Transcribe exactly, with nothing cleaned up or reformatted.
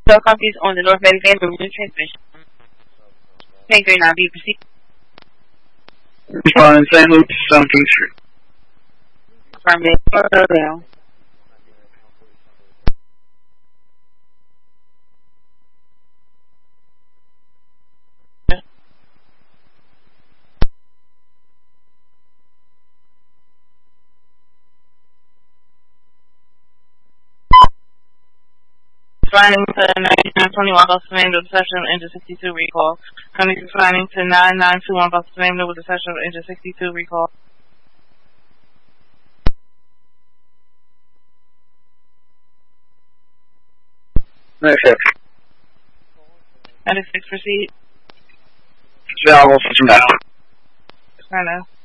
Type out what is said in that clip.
So copies on the North Van Room transmission. ten thirty-nine B, proceed. Responding Saint Louis to seventeenth Street. Affirmative. Responding to ninety-nine twenty-one Boston Avenue with deception of engine sixty-two recall. Coming responding to nine nine two one Boston Avenue with deception of engine sixty-two recall. ninety-six. ninety-six, proceed. Valve system now. I know.